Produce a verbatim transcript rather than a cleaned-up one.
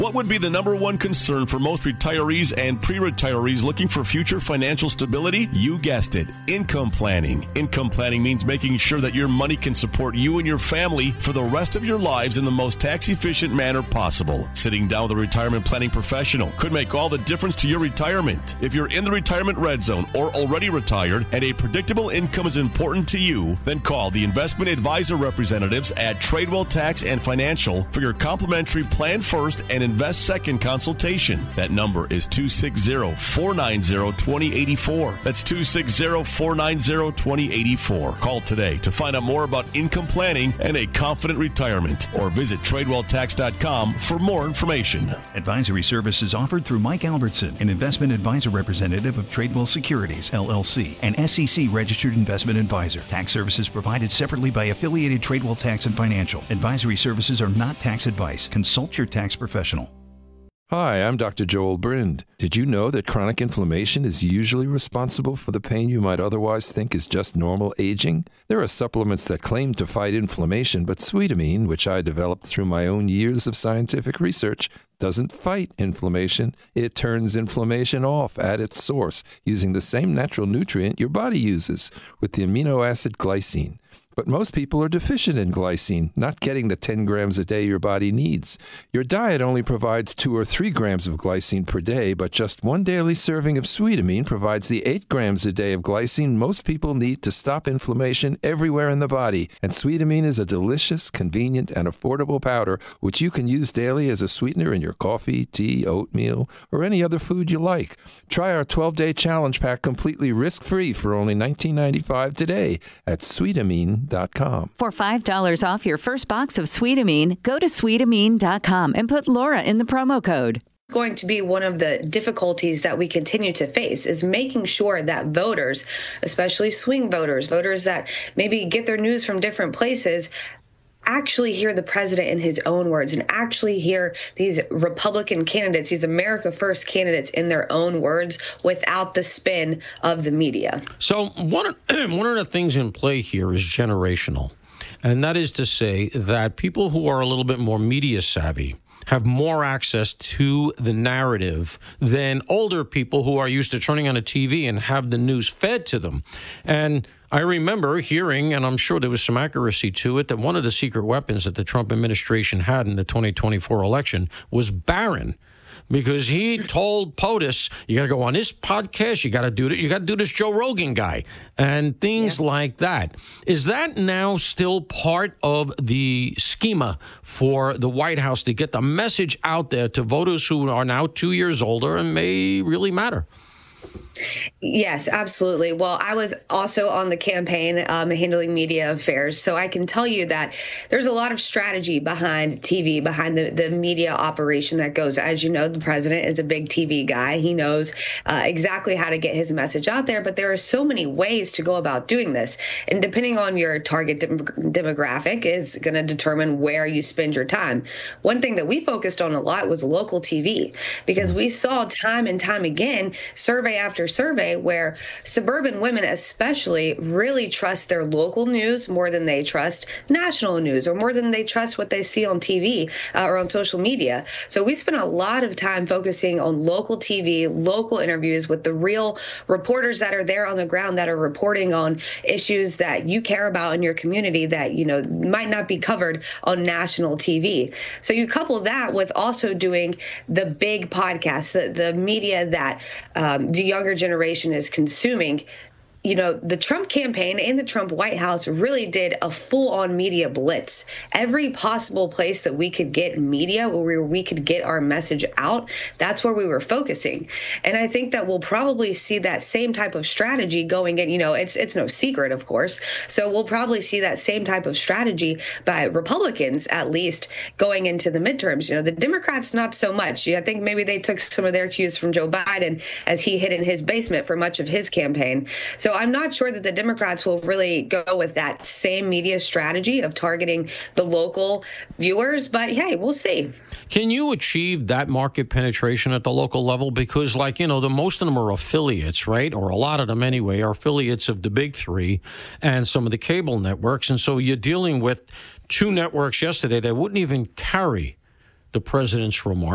What would be the number one concern for most retirees and pre-retirees looking for future financial stability? You guessed it, income planning. Income planning means making sure that your money can support you and your family for the rest of your lives in the most tax-efficient manner possible. Sitting down with a retirement planning professional could make all the difference to your retirement. If you're in the retirement red zone or already retired and a predictable income is important to you, then call the investment advisor representatives at Tradewell Tax and Financial for your complimentary Plan First and Invest Second consultation. That number is two six zero, four nine zero, two zero eight four. That's two six zero, four nine zero, two zero eight four. Call today to find out more about income planning and a confident retirement, or visit tradewell tax dot com for more information. Advisory services offered through Mike Albertson, an investment advisor representative of Tradewell Securities, L L C, an S E C registered investment advisor. Tax services provided separately by affiliated Tradewell Tax and Financial. Advisory services are not tax advice. Consult your tax professional. Hi, I'm Doctor Joel Brind. Did you know that chronic inflammation is usually responsible for the pain you might otherwise think is just normal aging? There are supplements that claim to fight inflammation, but Sweetamine, which I developed through my own years of scientific research, doesn't fight inflammation. It turns inflammation off at its source using the same natural nutrient your body uses, with the amino acid glycine. But most people are deficient in glycine, not getting the ten grams a day your body needs. Your diet only provides two or three grams of glycine per day, but just one daily serving of Sweetamine provides the eight grams a day of glycine most people need to stop inflammation everywhere in the body. And Sweetamine is a delicious, convenient, and affordable powder which you can use daily as a sweetener in your coffee, tea, oatmeal, or any other food you like. Try our twelve-day challenge pack completely risk-free for only nineteen ninety-five today at Sweetamine dot com. For five dollars off your first box of Sweetamine, go to Sweetamine dot com and put Laura in the promo code. Going to be one of the difficulties that we continue to face is making sure that voters, especially swing voters, voters that maybe get their news from different places, actually hear the president in his own words and actually hear these Republican candidates, these America First candidates in their own words without the spin of the media. So one of, one of the things in play here is generational. And that is to say that people who are a little bit more media savvy have more access to the narrative than older people who are used to turning on a T V and have the news fed to them. And I remember hearing, and I'm sure there was some accuracy to it, that one of the secret weapons that the Trump administration had in the twenty twenty-four election was Barron. Because he told POTUS, you got to go on this podcast, you got to do it, you got to do this Joe Rogan guy, and things yeah. like that. Is that now still part of the schema for the White House to get the message out there to voters who are now two years older and may really matter? Yes, absolutely. Well, I was also on the campaign um, handling media affairs, so I can tell you that there's a lot of strategy behind T V, behind the, the media operation that goes. As you know, the president is a big T V guy. He knows uh, exactly how to get his message out there, but there are so many ways to go about doing this. And depending on your target dem- demographic is going to determine where you spend your time. One thing that we focused on a lot was local T V, because we saw time and time again, survey after survey, where suburban women especially really trust their local news more than they trust national news or more than they trust what they see on T V uh, or on social media. So we spent a lot of time focusing on local T V, local interviews with the real reporters that are there on the ground that are reporting on issues that you care about in your community that, you know, might not be covered on national T V. So you couple that with also doing the big podcasts, the, the media that um, the younger generation is consuming. You know, the Trump campaign and the Trump White House really did a full-on media blitz. Every possible place that we could get media, where we could get our message out, that's where we were focusing. And I think that we'll probably see that same type of strategy going in. You know, it's it's no secret, of course. So we'll probably see that same type of strategy by Republicans, at least, going into the midterms. You know, the Democrats, not so much. I think maybe they took some of their cues from Joe Biden as he hid in his basement for much of his campaign. So So I'm not sure that the Democrats will really go with that same media strategy of targeting the local viewers. But hey, we'll see. Can you achieve that market penetration at the local level? Because, like, you know, the most of them are affiliates, right? Or a lot of them anyway are affiliates of the big three and some of the cable networks. And so you're dealing with two networks yesterday that wouldn't even carry the president's remarks.